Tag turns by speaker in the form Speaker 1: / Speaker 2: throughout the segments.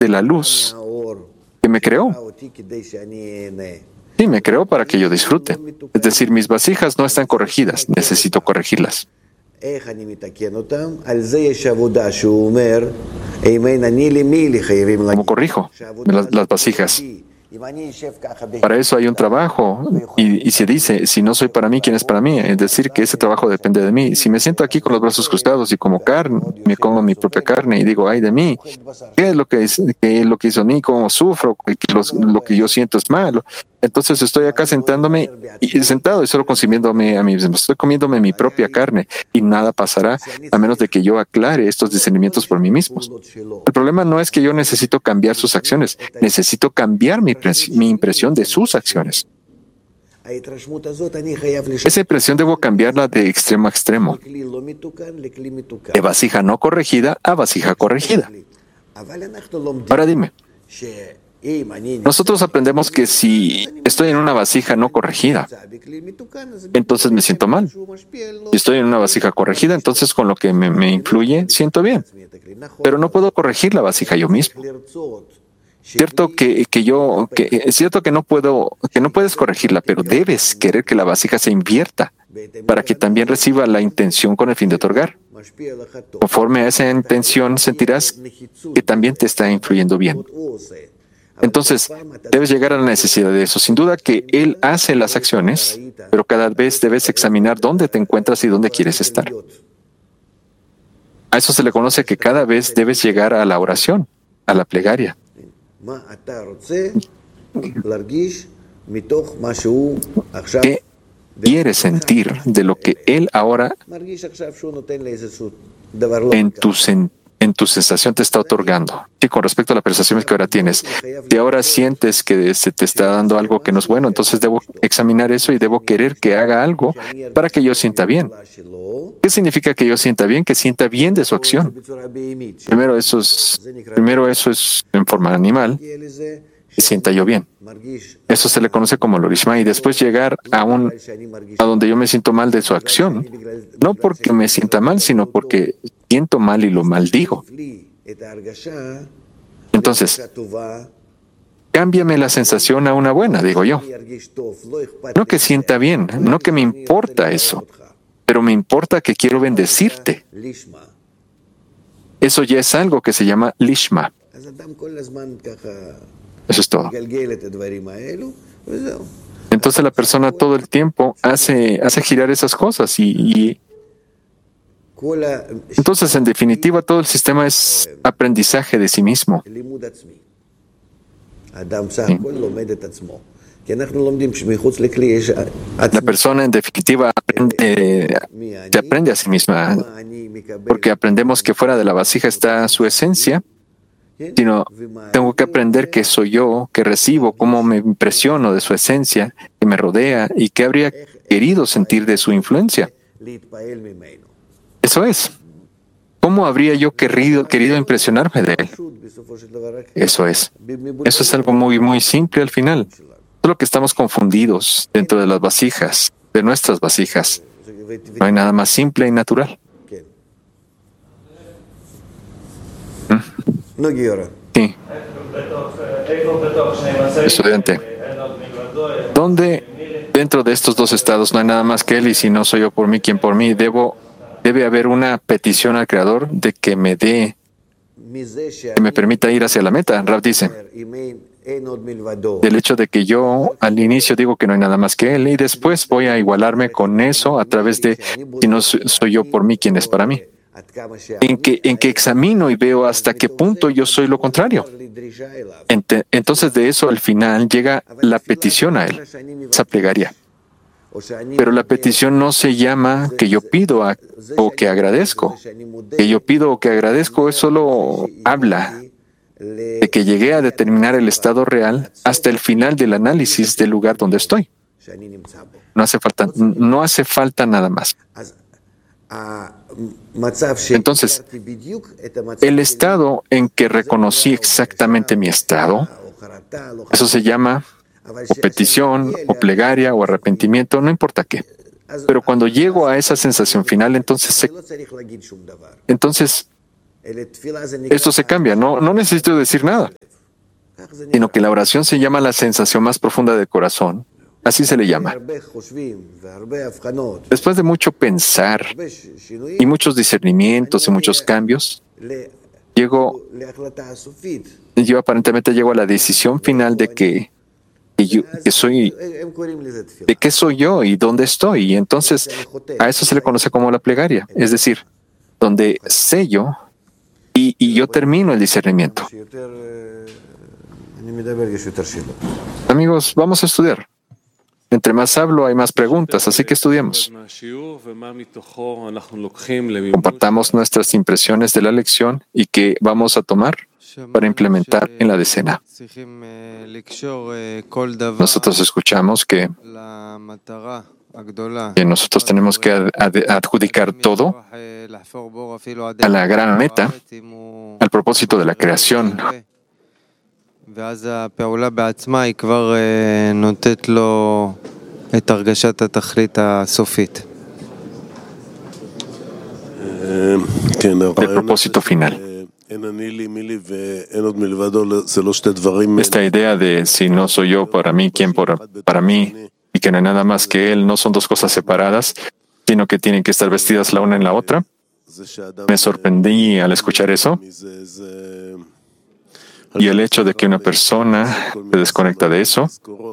Speaker 1: de la luz que me creó. Sí, me creó para que yo disfrute. Es decir, mis vasijas no están corregidas, necesito corregirlas. ¿Cómo corrijo las vasijas? Para eso hay un trabajo y se dice, si no soy para mí, ¿quién es para mí? Es decir, que ese trabajo depende de mí. Si me siento aquí con los brazos cruzados y como carne, me como mi propia carne y digo, ay de mí, ¿qué es lo que hizo a mí? ¿Cómo sufro? Lo que yo siento es malo. Entonces estoy acá sentado y solo consumiéndome a mí mismo. Estoy comiéndome mi propia carne y nada pasará a menos de que yo aclare estos discernimientos por mí mismo. El problema no es que yo necesito cambiar sus acciones, necesito cambiar mi impresión de sus acciones. Esa impresión debo cambiarla de extremo a extremo, de vasija no corregida a vasija corregida. Ahora dime, nosotros aprendemos que si estoy en una vasija no corregida, entonces me siento mal. Si estoy en una vasija corregida, entonces con lo que me influye, siento bien. Pero no puedo corregir la vasija yo mismo. Cierto es cierto que no puedes corregirla, pero debes querer que la vasija se invierta para que también reciba la intención con el fin de otorgar. Conforme a esa intención, sentirás que también te está influyendo bien. Entonces, debes llegar a la necesidad de eso. Sin duda que Él hace las acciones, pero cada vez debes examinar dónde te encuentras y dónde quieres estar. A eso se le conoce que cada vez debes llegar a la oración, a la plegaria. ¿Qué quieres sentir de lo que Él ahora en tu sensación te está otorgando? Y con respecto a las percepciones que ahora tienes, si ahora sientes que se te está dando algo que no es bueno, entonces debo examinar eso y debo querer que haga algo para que yo sienta bien. ¿Qué significa que yo sienta bien? Que sienta bien de su acción. Primero eso es en forma animal, que sienta yo bien. Eso se le conoce como lorishma, y después llegar a donde yo me siento mal de su acción, no porque me sienta mal, sino porque siento mal y lo maldigo. Entonces, cámbiame la sensación a una buena, digo yo. No que sienta bien, no que me importa eso, pero me importa que quiero bendecirte. Eso ya es algo que se llama lishma. Eso es todo. Entonces la persona todo el tiempo hace girar esas cosas y entonces en definitiva todo el sistema es aprendizaje de sí mismo. La persona en definitiva se aprende a sí misma, porque aprendemos que fuera de la vasija está su esencia, sino tengo que aprender que soy yo, que recibo, cómo me impresiono de su esencia, que me rodea y qué habría querido sentir de su influencia. Eso es. ¿Cómo habría yo querido impresionarme de él? Eso es. Eso es algo muy, muy simple al final. Solo que estamos confundidos dentro de las vasijas, de nuestras vasijas. No hay nada más simple y natural. Sí. Estudiante, ¿dónde dentro de estos dos estados no hay nada más que Él, y si no soy yo por mí, ¿quién por mí? Debe haber una petición al Creador de que me permita ir hacia la meta. Rav dice, del hecho de que yo al inicio digo que no hay nada más que Él y después voy a igualarme con eso a través de si no soy yo por mí, ¿quién es para mí? En que examino y veo hasta qué punto yo soy lo contrario. Entonces de eso al final llega la petición a Él, esa plegaria. Pero la petición no se llama que yo pido o que agradezco. Que yo pido o que agradezco es solo habla de que llegué a determinar el estado real hasta el final del análisis del lugar donde estoy. No hace falta nada más. Entonces, el estado en que reconocí exactamente mi estado, eso se llama o petición, o plegaria, o arrepentimiento, no importa qué. Pero cuando llego a esa sensación final, entonces esto se cambia. No necesito decir nada. sino que la oración se llama la sensación más profunda del corazón. Así se le llama. Después de mucho pensar y muchos discernimientos y muchos cambios, yo aparentemente llego a la decisión final de que soy, de qué soy yo y dónde estoy. Y entonces a eso se le conoce como la plegaria, es decir, donde sé yo y yo termino el discernimiento. Amigos, vamos a estudiar. Entre más hablo, hay más preguntas, así que estudiemos. Compartamos nuestras impresiones de la lección y qué vamos a tomar para implementar en la decena. Nosotros escuchamos que nosotros tenemos que adjudicar todo a la gran meta, al propósito de la creación. El propósito final. Esta idea de si no soy yo para mí, ¿quién para mí? Y que no hay nada más que Él, no son dos cosas separadas, sino que tienen que estar vestidas la una en la otra. Me sorprendí al escuchar eso. Y el hecho de que una persona se desconecta de eso,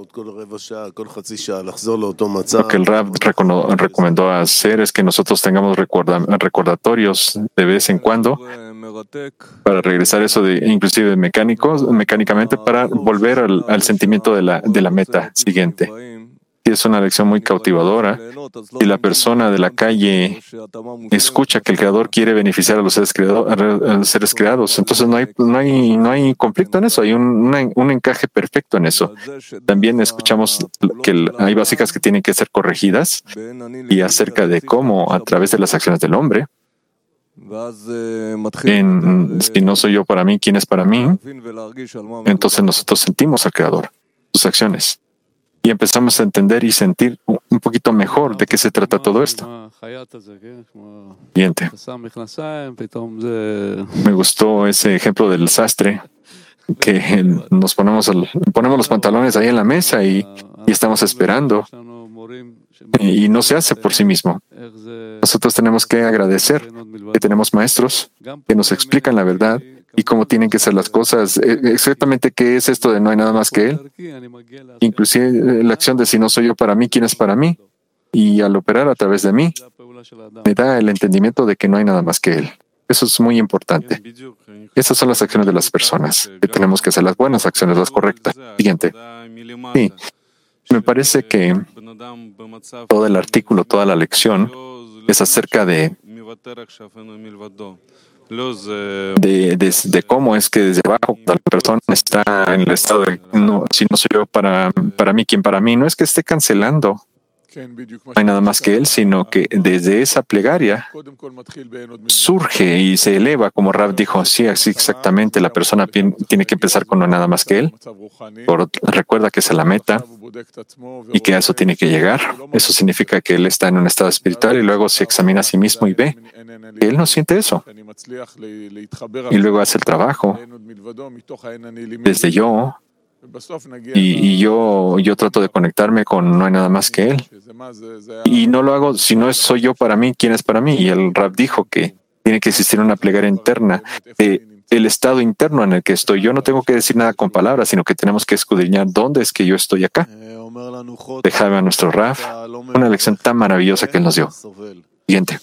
Speaker 1: lo que el Rab recomendó hacer es que nosotros tengamos recordatorios de vez en cuando para regresar eso inclusive mecánicamente para volver al sentimiento de la meta siguiente. Y es una lección muy cautivadora. Y la persona de la calle escucha que el Creador quiere beneficiar a los seres creados. Entonces no hay conflicto en eso. Hay un encaje perfecto en eso. También escuchamos que hay básicas que tienen que ser corregidas y acerca de cómo a través de las acciones del hombre, si no soy yo para mí, ¿quién es para mí? Entonces nosotros sentimos al Creador, sus acciones. Y empezamos a entender y sentir un poquito mejor de qué se trata todo esto. Siguiente. Me gustó ese ejemplo del sastre, que nos ponemos los pantalones ahí en la mesa y estamos esperando. Y no se hace por sí mismo. Nosotros tenemos que agradecer que tenemos maestros que nos explican la verdad y cómo tienen que ser las cosas, exactamente qué es esto de no hay nada más que Él. Inclusive la acción de si no soy yo para mí, ¿quién es para mí? Y al operar a través de mí, me da el entendimiento de que no hay nada más que Él. Eso es muy importante. Esas son las acciones de las personas, que tenemos que hacer las buenas acciones, las correctas. Siguiente. Sí, me parece que todo el artículo, toda la lección es acerca de cómo es que desde abajo la persona está en el estado de si no soy yo para mí, ¿quién para mí? No es que esté cancelando, no hay nada más que Él, sino que desde esa plegaria surge y se eleva, como Rab dijo, sí, así exactamente, la persona tiene que empezar con no hay nada más que Él. Recuerda que esa es la meta y que a eso tiene que llegar. Eso significa que Él está en un estado espiritual y luego se examina a sí mismo y ve que Él no siente eso. Y luego hace el trabajo desde yo. Y yo trato de conectarme con no hay nada más que Él. Y no lo hago si no soy yo para mí, ¿quién es para mí? Y el Rab dijo que tiene que existir una plegaria interna, el estado interno en el que estoy. Yo no tengo que decir nada con palabras, sino que tenemos que escudriñar dónde es que yo estoy acá. Dejaba a nuestro Rab una lección tan maravillosa que Él nos dio. Siguiente.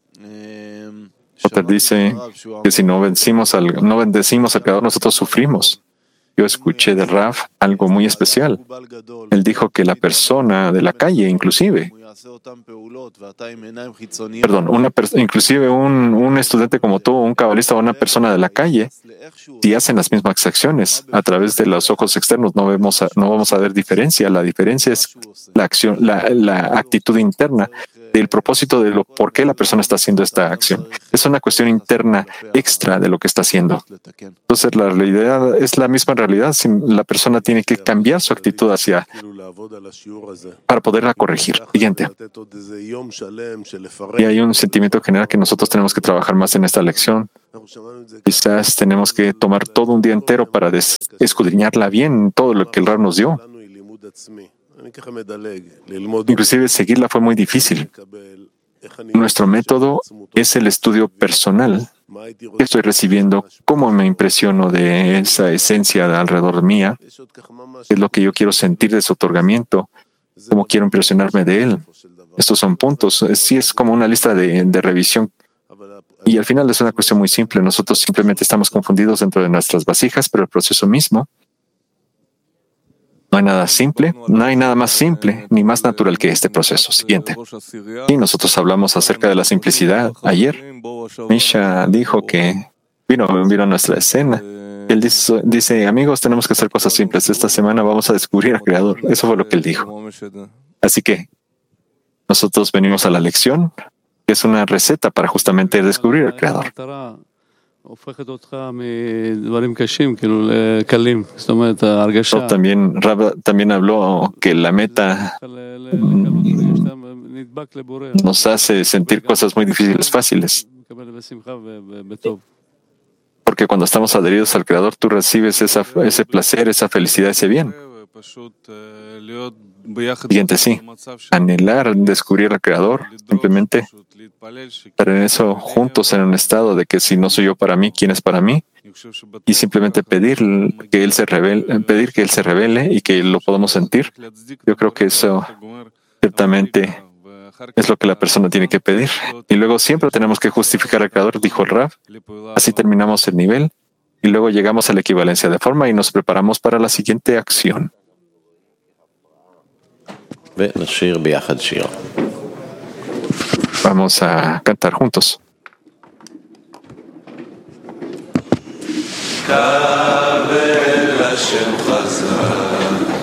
Speaker 1: Otra dice que si no bendecimos al Creador, nosotros sufrimos. Yo escuché de Rav algo muy especial. Él dijo que la persona de la calle, inclusive un estudiante como tú, un cabalista o una persona de la calle, si hacen las mismas acciones a través de los ojos externos, no vamos a ver diferencia. La diferencia es la acción, la actitud interna del propósito de lo por qué la persona está haciendo esta acción. Es una cuestión interna extra de lo que está haciendo. Entonces, la realidad es la misma realidad. La persona tiene que cambiar su actitud para poderla corregir. Siguiente. Y hay un sentimiento general que nosotros tenemos que trabajar más en esta lección. Quizás tenemos que tomar todo un día entero para escudriñarla bien, todo lo que el Rab nos dio. Inclusive seguirla fue muy difícil. Nuestro método es el estudio personal. ¿Qué estoy recibiendo? ¿Cómo me impresiono de esa esencia alrededor mía? ¿Qué es lo que yo quiero sentir de su otorgamiento? ¿Cómo quiero impresionarme de él? Estos son puntos. Sí, es como una lista de revisión. Y al final es una cuestión muy simple. Nosotros simplemente estamos confundidos dentro de nuestras vasijas, pero el proceso mismo, no hay nada simple, no hay nada más simple ni más natural que este proceso. Siguiente. Y nosotros hablamos acerca de la simplicidad. Ayer, Misha dijo que vino a nuestra escena. Él dice, amigos, tenemos que hacer cosas simples. Esta semana vamos a descubrir al Creador. Eso fue lo que él dijo. Así que nosotros venimos a la lección, que es una receta para justamente descubrir al Creador. También habló que la meta nos hace sentir cosas muy difíciles fáciles. Porque cuando estamos adheridos al Creador, tú recibes ese placer, esa felicidad, ese bien. Siguiente, sí. Anhelar, descubrir al Creador, simplemente estar en eso juntos en un estado de que si no soy yo para mí, ¿quién es para mí? Y simplemente pedir que Él se revele y que lo podamos sentir. Yo creo que eso ciertamente es lo que la persona tiene que pedir. Y luego siempre tenemos que justificar al Creador, dijo el Rav. Así terminamos el nivel y luego llegamos a la equivalencia de forma y nos preparamos para la siguiente acción. Vamos a cantar juntos.